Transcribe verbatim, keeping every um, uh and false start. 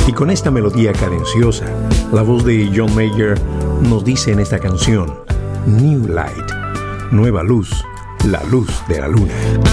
Y con esta melodía cadenciosa, la voz de John Mayer nos dice en esta canción, New Light, nueva luz, la luz de la luna.